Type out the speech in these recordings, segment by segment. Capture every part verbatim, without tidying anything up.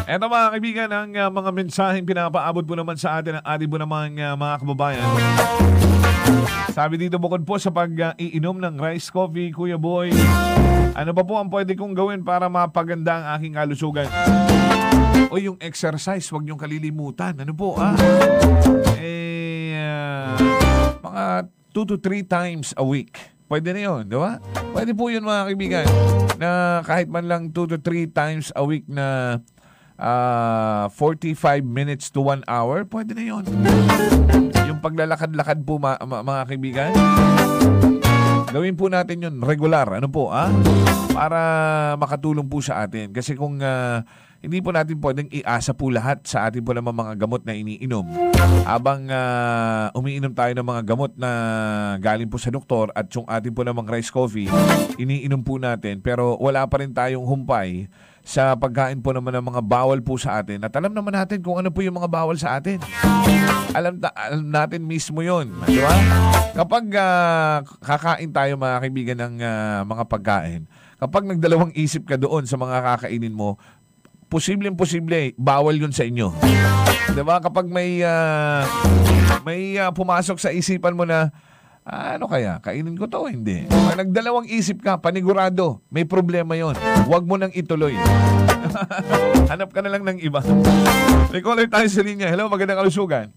Eto mga kaibigan, ang uh, mga mensaheng pinapaabot po naman sa atin ng ating po naman uh, mga kababayan. Sabi dito, bukod po sa pag-iinom uh, ng rice coffee, Kuya Boy, ano pa po ang pwede kong gawin para mapaganda ang aking kalusugan? O yung exercise, huwag niyong kalilimutan. Ano po, ah? Eh, uh, mga two to three times a week. Pwede na yun, di ba? Pwede po yun mga kaibigan, na kahit man lang two to three times a week na uh, forty-five minutes to one hour, pwede na yun. Yung paglalakad-lakad po ma- ma- mga kaibigan, gawin po natin yun regular. Ano po, ah? Para makatulong po sa atin. Kasi kung uh, hindi po natin pwedeng iasa po lahat sa ating po naman mga gamot na iniinom. Habang uh, umiinom tayo ng mga gamot na galing po sa doktor at yung ating po namang rice coffee, iniinom po natin. Pero wala pa rin tayong humpay sa pagkain po naman ng mga bawal po sa atin. At alam naman natin kung ano po yung mga bawal sa atin. Alam, ta- alam natin mismo yun. Di ba? Kapag uh, kakain tayo mga kaibigan ng uh, mga pagkain, kapag nagdalawang isip ka doon sa mga kakainin mo, posibleng-posible, bawal yun sa inyo. Diba? Kapag may uh, may uh, pumasok sa isipan mo na, ah, ano kaya? Kainin ko to? Hindi. Pag nagdalawang isip ka, panigurado, may problema yon. Huwag mo nang ituloy. Hanap ka na lang ng iba. May caller tayo sa linya. Hello, magandang kalusugan.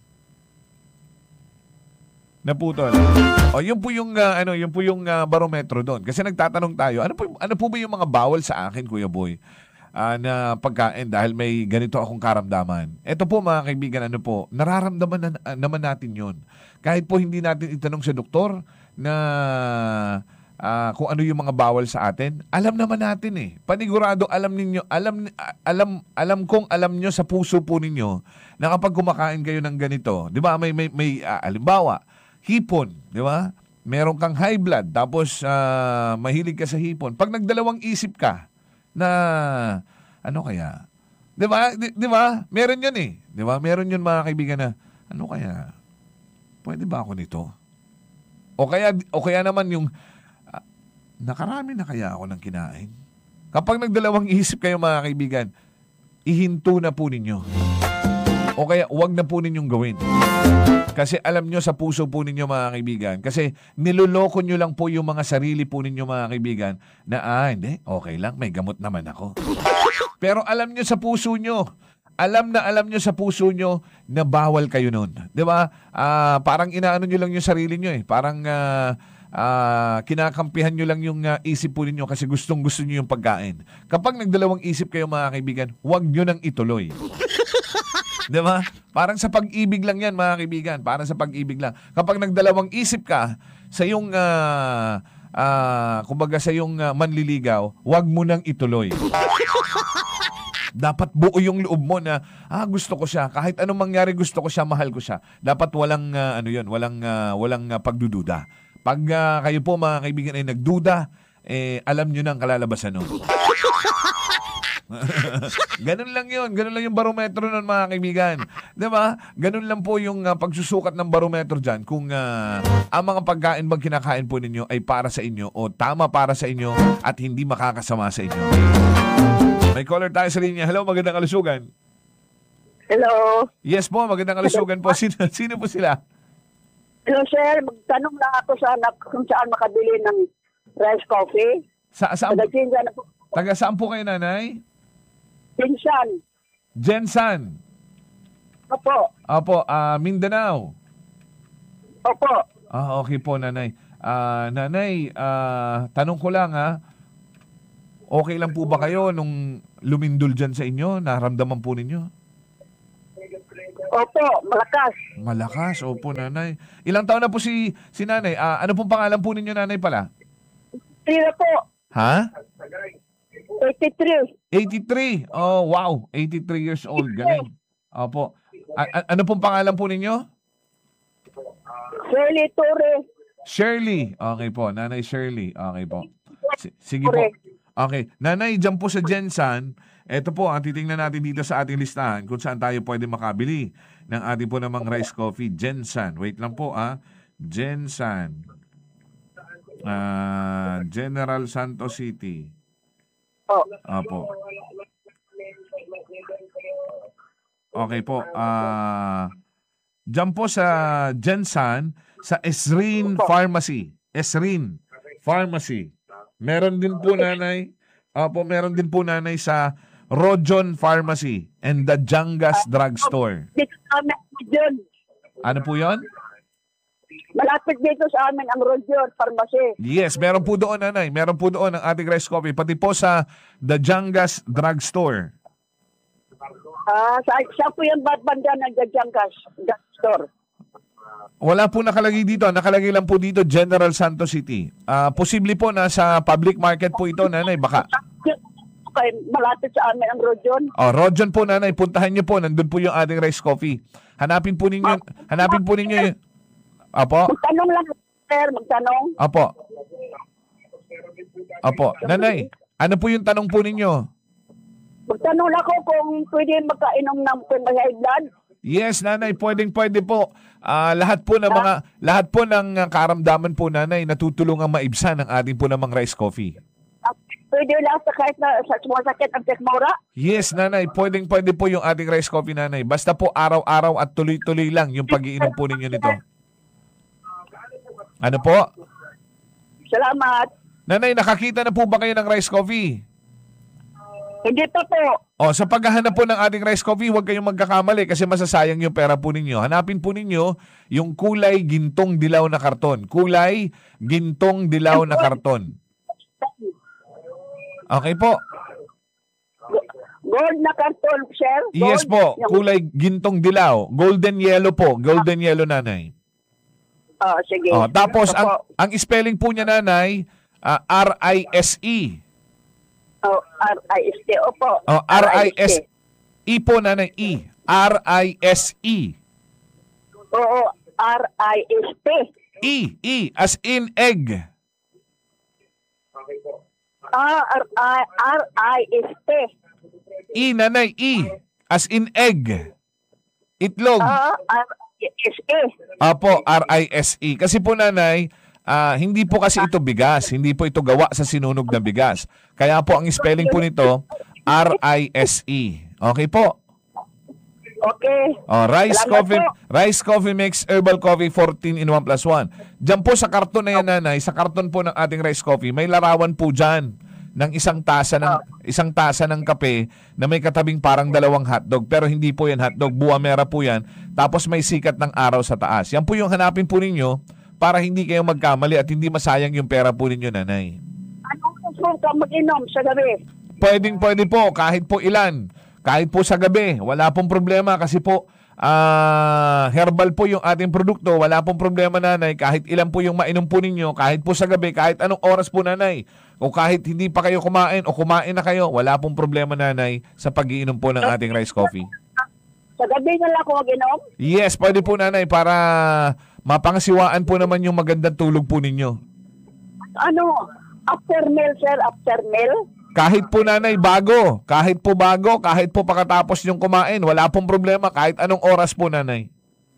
Naputol. O, yun po yung, uh, ano, yun po yung uh, barometro doon. Kasi nagtatanong tayo, ano po, ano po ba yung mga bawal sa akin, Kuya Boy? Uh, na pagkain dahil may ganito akong karamdaman. Ito po mga kaibigan, ano po, nararamdaman na, uh, naman natin yun. Kahit po hindi natin itanong sa doktor na uh, kung ano yung mga bawal sa atin, alam naman natin eh. Panigurado alam ninyo, alam alam alam kong alam nyo sa puso po ninyo na kapag kumakain kayo ng ganito, 'di ba? May may may uh, halimbawa, hipon, 'di ba? Meron kang high blood tapos uh, mahilig ka sa hipon. Pag nagdalawang isip ka na ano kaya? 'Di ba? 'Di ba? Meron 'yun eh. 'Di ba? Meron 'yun mga kaibigan na ano kaya? Pwede ba ako nito? O kaya o kaya naman yung uh, nakarami na kaya ako ng kinain? Kapag nagdalawang isip kayo mga kaibigan, ihinto na po ninyo. O kaya wag na po ninyong gawin. Kasi alam nyo sa puso po ninyo mga kaibigan, kasi niloloko nyo lang po yung mga sarili po ninyo mga kaibigan na ah hindi, okay lang, may gamot naman ako. Pero alam nyo sa puso nyo, alam na alam nyo sa puso nyo na bawal kayo nun. Di ba? Uh, parang inaano nyo lang yung sarili nyo eh. Parang uh, uh, kinakampihan nyo lang yung uh, isip po ninyo kasi gustong gusto nyo yung pagkain. Kapag nagdalawang isip kayo mga kaibigan, huwag nyo nang ituloy. Diba? Parang sa pag-ibig lang yan, mga kaibigan. Parang sa pag-ibig lang. Kapag nagdalawang isip ka sa yung, uh, uh, kumbaga sa yung uh, manliligaw, wag mo nang ituloy. Dapat buo yung loob mo na, ah, gusto ko siya. Kahit anong mangyari, gusto ko siya, mahal ko siya. Dapat walang, uh, ano yun, walang, uh, walang uh, pagdududa. Pag uh, kayo po, mga kaibigan, ay nagduda, eh, alam nyo na ang kalalabasan nun. Ganun lang yun. Ganun lang yung barometro nun mga kaibigan. Diba? Ganun lang po yung uh, pagsusukat ng barometro dyan. Kung uh, ang mga pagkain bang kinakain po ninyo ay para sa inyo o tama para sa inyo at hindi makakasama sa inyo. May caller tayo sa linya. Hello, magandang kalusugan. Hello. Yes po, magandang kalusugan po. Sino, sino po sila? Hello sir, magtanong lang ako sa anak kung saan makabili ng rice coffee. Sa, saan, Taga-Jinsan po. Taga saan po kayo, nanay? Jinsan. Jensan. Opo. Opo, uh, Mindanao. Opo. Ah, okay po, nanay. Uh, nanay, uh, tanong ko lang ha. Okay lang po ba kayo nung lumindol dyan sa inyo? Naramdaman po ninyo? Opo, malakas. Malakas, opo, nanay. Ilang taon na po si, si nanay? Uh, ano pong pangalan po ninyo, nanay pala? Tira po. Ha? eighty-three. eighty-three. Oh, wow. eighty-three years old. Galing. Opo. A- a- ano pong pangalan po ninyo? Shirley Torres. Shirley. Okay po. Nanay Shirley. Okay po. S- sige po. Okay. Nanay, dyan po sa Jensan, eto po, ang titingnan natin dito sa ating listahan kung saan tayo pwede makabili ng ating po namang rice coffee. Jensan. Wait lang po, ah. Jensan. Uh, General Santos City. Oh. Apo. Okay po. Ah, diyan po sa Jensan, sa Esrin Pharmacy. Esrin Pharmacy. Meron din po nanay. Opo, meron din po nanay sa Rojon Pharmacy and the Jangas Drugstore. Dito sa amin, Rojon. Ano po 'yon? Malapit dito sa amin ang Rojon Pharmacy. Yes, meron po doon nanay. Meron po doon ang ating rice coffee. Pati po sa the Jangas Drugstore. Ah, sa, sa po yung banda ng Jangkas Store. Wala po nakalagay dito. Nakalagay lang po dito General Santos City. Ah, posible po na sa public market po ito, nanay. Baka. Okay, malapit sa amin ang Rojon. Oh, Rojon po, nanay. Puntahan niyo po. Nandun po yung ating rice coffee. Hanapin po ninyo. Hanapin po ninyo yung... Apo? Magtanong lang, sir. Magtanong. Apo. Apo. Nanay, ano po yung tanong po ninyo? Magtanong lang ako kung pwede magkainom ng high blood. Yes, nanay, pwedeng pwede po. Ah, lahat po ng mga lahat po ng ah, karamdaman po, nanay, natutulungang maibsan ng ating po namang rice coffee. Ah, Pwede lang sa kahit na sa sumasakit ang tekmora. Yes, nanay, pwedeng pwede po yung ating rice coffee, nanay. Basta po araw-araw at tuloy-tuloy lang yung pag-iinom po ninyo nito. Ano po? Salamat. Nanay, nakakita na po ba kayo ng rice coffee? Hindi pa po. O, sa paghahanap po ng ating rice coffee, huwag kayong magkakamali kasi masasayang yung pera po ninyo. Hanapin po ninyo yung kulay gintong dilaw na karton. Kulay gintong dilaw na karton. Okay po. Gold na karton, sir. Gold. Yes po, Yung- kulay gintong dilaw. Golden yellow po. Golden yellow, nanay. Ah, sige. O, tapos, Opo. ang, ang spelling po niya, nanay, ah, R I S E. Oh, R I S T. Opo. O, R I S E po, nanay. E. R I S E. Oo, R I S T. E. E. As in egg. Ah, R I R I S T. E, nanay. E. As in egg. Itlog. Ah, R I S E. Apo, R I S E. Kasi po, nanay, ah, hindi po kasi ito bigas. Hindi po ito gawa sa sinunog na bigas. Kaya po ang spelling po nito, R I S E. Okay po? Okay. Oh, rice Salamat coffee, po. rice coffee makes herbal coffee fourteen in one plus one. Diyan po sa karton na yan, nanay, sa karton po ng ating rice coffee, may larawan po dyan ng isang tasa ng isang tasa ng kape na may katabing parang dalawang hotdog, pero hindi po yan hotdog, buwamera po yan. Tapos may sikat ng araw sa taas. Yan po yung hanapin po ninyo para hindi kayo magkamali at hindi masayang yung pera po ninyo, nanay. Anong gusto ka mag-inom sa gabi? Pwedeng pwede po, kahit po ilan. Kahit po sa gabi, wala pong problema kasi po ah, herbal po yung ating produkto, wala pong problema, nanay. Kahit ilan po yung mainom po ninyo, kahit po sa gabi, kahit anong oras po, nanay. O kahit hindi pa kayo kumain o kumain na kayo, wala pong problema, nanay, sa pag-iinom po ng ating rice coffee. Sa gabi na lang ako mag-inom? Yes, pwede po, nanay, para mapangasiwaan po naman yung magandang tulog po ninyo. Ano? After meal, sir? After meal? Kahit po, nanay, bago. Kahit po bago, kahit po pagkatapos yung kumain, wala pong problema. Kahit anong oras po, nanay.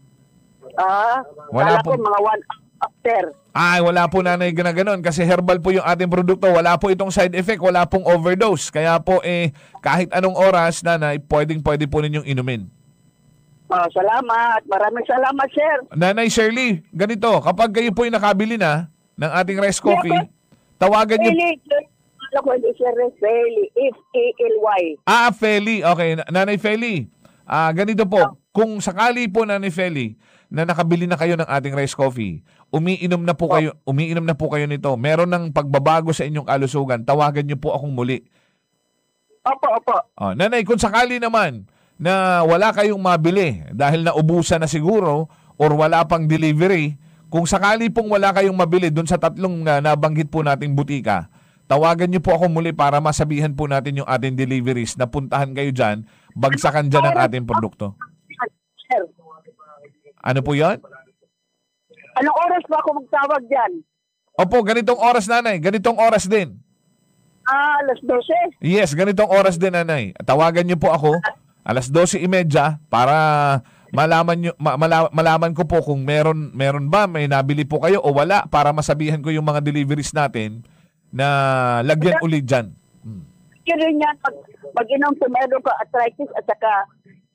Ah, Wala kala ko po. mga one after. Ay, wala po, nanay, ganun kasi herbal po yung ating produkto. Wala po itong side effect, wala pong overdose. Kaya po, eh, kahit anong oras, nanay, pwedeng pwede po ninyong inumin. Oh, salamat. Maraming salamat, sir. Nanay Shirley, ganito, kapag kayo po yung nakabili na ng ating rice coffee, tawagan nyo. Feli. Ano ko hindi, sir? Feli. F E L Y. Ah, Feli. Okay, Nanay Feli. Ah, ganito po. Kung sakali po, Nanay Feli, na nakabili na kayo ng ating rice coffee, umiinom na po kayo, umiinom na po kayo nito. Meron ng pagbabago sa inyong kalusugan. Tawagan niyo po akong muli. Opo, opo. Oh, nanay, kung sakali naman na wala kayong mabili dahil naubusan na siguro or wala pang delivery, kung sakali pong wala kayong mabili dun sa tatlong na nabanggit po nating butika, tawagan niyo po ako muli para masabihan po natin yung ating deliveries na puntahan kayo dyan, bagsakan dyan ang ating produkto. Sir, Ano po yon? anong oras ba ako magtawag dyan? Opo, ganitong oras, nanay. Ganitong oras din. Ah, alas dose. Yes, ganitong oras din, nanay. Tawagan niyo po ako alas dose trenta para malaman nyo, ma- mala- malaman ko po kung meron meron ba, may nabili po kayo o wala para masabihan ko yung mga deliveries natin na lagyan ulit dyan. Hmm. Yun rin yan, pag, pag inom to meron ka arthritis at saka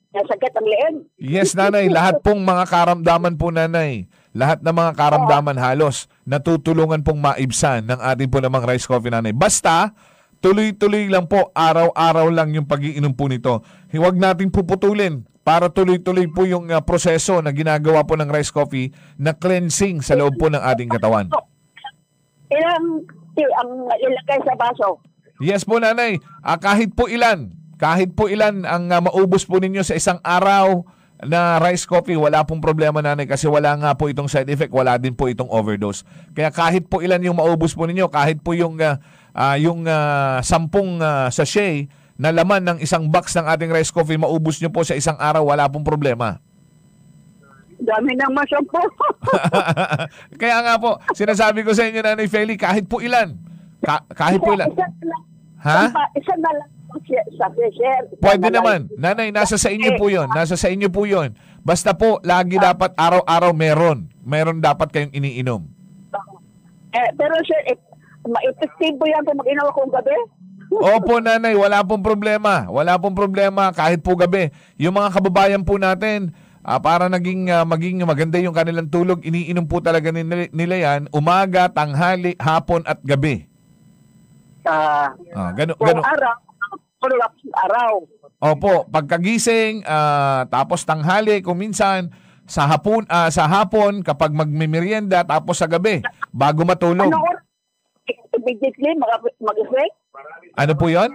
Nasakit ang leeg. Yes, nanay. Lahat pong mga karamdaman po, nanay. Lahat ng mga karamdaman halos natutulungan pong maibsan ng ating po namang rice coffee, nanay. Basta, tuloy-tuloy lang po, araw-araw lang yung pag-iinom po nito. Huwag nating puputulin para tuloy-tuloy po yung uh, proseso na ginagawa po ng rice coffee na cleansing sa loob po ng ating katawan. Ilang tea ang ilagay sa baso? Yes po, nanay. Ah, kahit po ilan, kahit po ilan ang uh, maubos po ninyo sa isang araw na rice coffee, wala pong problema, nanay, kasi wala nga po itong side effect, wala din po itong overdose. Kaya kahit po ilan yung maubos po ninyo, kahit po yung uh, uh, yung uh, sampung uh, sachet na laman ng isang box ng ating rice coffee, maubos nyo po sa isang araw, wala pong problema. Dami ng masampo. Kaya nga po, sinasabi ko sa inyo, Nanay Feli, kahit po ilan, ka- kahit po ilan. Isa, isa, na lang. Ha? Isa na lang sa share. Pwede naman. Nanay, nasa sa inyo po yun. Nasa sa inyo po yun. Basta po, lagi dapat araw-araw meron. Meron dapat kayong iniinom. Eh, pero sir, eh, ma-effective yan kung mag-inom akong gabi? Opo, nanay, wala pong problema. Wala pong problema kahit po gabi. Yung mga kababayan po natin, ah, para naging ah, maging maganda yung kanilang tulog, iniinom po talaga nila, nila yan umaga, tanghali, hapon at gabi. Ah, Ah, gano, kung gano. araw, kung araw. Opo, pagkagising, ah, tapos tanghali, kung minsan sa hapon, ah, sa hapon kapag magmimerienda, tapos sa gabi bago matulog. Ano oras? Immediately mag- mag-effect? Ano po 'yon?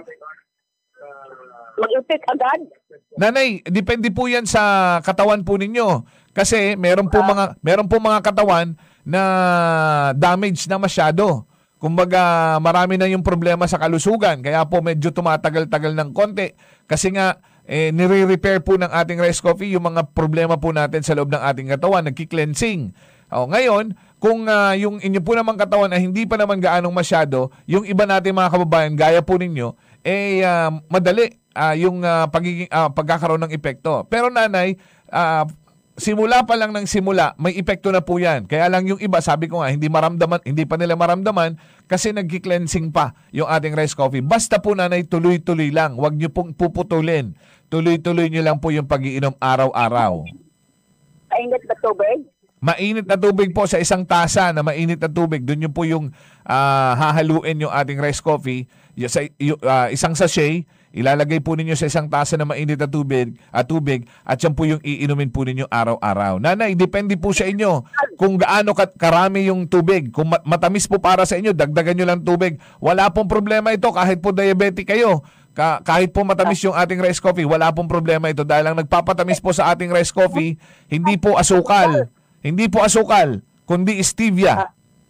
Mag-effect agad? Nanay, depende po 'yan sa katawan po ninyo. Kasi meron po mga meron po mga katawan na damage na masyado. Kumbaga, marami na yung problema sa kalusugan. Kaya po medyo tumatagal-tagal ng konti. Kasi nga, eh, nire-repair po ng ating rice coffee yung mga problema po natin sa loob ng ating katawan. Nagki-cleansing. O, ngayon, kung uh, yung inyo po namang katawan ay hindi pa naman gaanong masyado, yung iba natin mga kababayan, gaya po ninyo, eh, uh, madali uh, yung uh, pagiging, uh, pagkakaroon ng epekto. Pero nanay, uh, simula pa lang ng simula, may epekto na po yan. Kaya lang yung iba, sabi ko nga, hindi maramdaman, hindi pa nila maramdaman kasi nagki-cleansing pa yung ating rice coffee. Basta po, nanay, tuloy-tuloy lang. Huwag nyo pong puputulin. Tuloy-tuloy nyo lang po yung pag-iinom araw-araw. Mainit na tubig? Mainit na tubig po sa isang tasa na mainit na tubig. Doon nyo po yung uh, hahaluin yung ating rice coffee. Yung, sa, yung, uh, isang sachet, ilalagay po ninyo sa isang tasa na mainit na tubig, at tubig, at yan po yung iinumin po ninyo araw-araw. Nanay, depende po sa inyo kung gaano karami yung tubig. Kung matamis po para sa inyo, dagdagan nyo lang tubig. Wala pong problema ito kahit po diabetic kayo. Ka- kahit po matamis yung ating rice coffee, wala pong problema ito dahil ang nagpapatamis po sa ating rice coffee, hindi po asukal. Hindi po asukal, kundi stevia.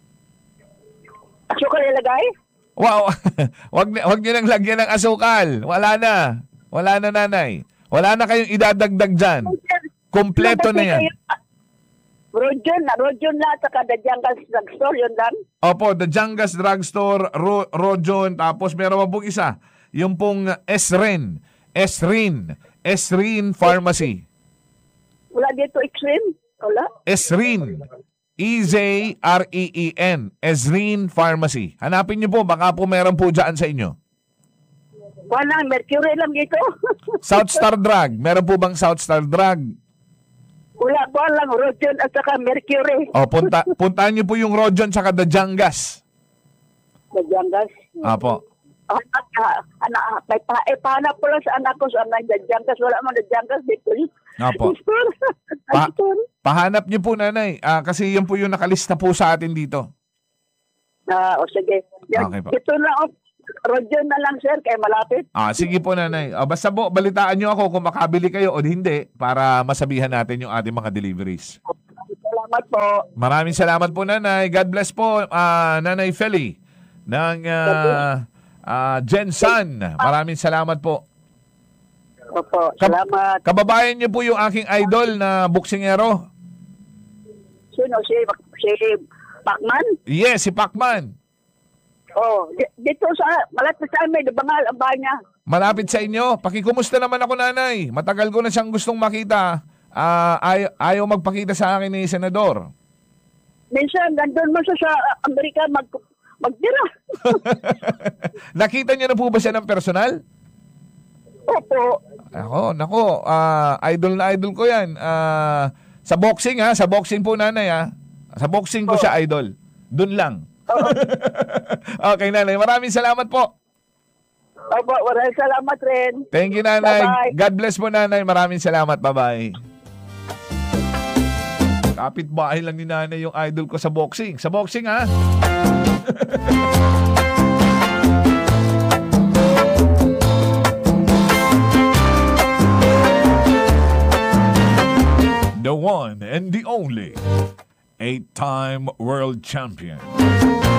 Asukal ilagay? Wow, wag wag niyo nang lagyan ng asukal. Wala na. Wala na, nanay. Wala na kayong idadagdag diyan. Kompleto na yan. Rojon na, Rojon na sa kada Jangas Drugstore, yun lang. Opo, the Jangas Drugstore, Ro- Rojon, tapos meron pa pong isa. Yung pong Esrin. Esrin. Esrin Pharmacy. Wala dito extreme? Wala? Esrin. E Z R E E N. Esrin Pharmacy. Hanapin niyo po, baka po meron po dyan sa inyo. Wala, Mercury lang dito. South Star Drug. Meron po bang South Star Drug? Wala po lang, Rojon at saka Mercury. O, punta, puntahan niyo po yung Rojon tsaka the Jangas. Sa Jangas. Apo. Anak, anak, may pa, eh, pahanap ko lang sa anak ko sa anak sa Jangas. Wala man na Jangas dito. Apo. Pa- pahanap niyo po, nanay. Ah, kasi yan po yung nakalista po sa atin dito. Ah, o sige. Yan, Okay po. ito na, oh, Rojon na lang, sir, kaya malapit. Ah, sige po, nanay. Ah, basta po, balitaan niyo ako kung makabili kayo o hindi para masabihan natin yung ating mga deliveries. Salamat po. Maraming salamat po, nanay. God bless po, ah, Nanay Feli ng ah, ah, Jensan. Maraming salamat po. Opo, salamat. Kababayan niyo po yung aking idol na boksingero. Sino? Si, si Pacman? Yes, si Pacman. Oh, di- dito sa, malapit sa amin, Bangal, ang bahay niya. Malapit sa inyo. Pakikumusta naman ako, nanay. Matagal ko na siyang gustong makita. Ah, ay- ayaw magpakita sa akin ni Senador. Minsan, nandun mo siya sa Amerika mag, magdira. Nakita niyo na po ba siya ng personal? Opo. Ako, nako, ah, idol na idol ko yan. Ah, sa boxing ha, sa boxing po nanay ha. Sa boxing ko Oh. siya idol. Doon lang. Oo. Okay nanay, maraming salamat po. Opo, maraming salamat rin. Thank you nanay. Bye-bye. God bless po nanay. Maraming salamat. Bye-bye. Kapit-bahay lang ni nanay yung idol ko sa boxing. Sa boxing ha. The one and the only eight-time world champion.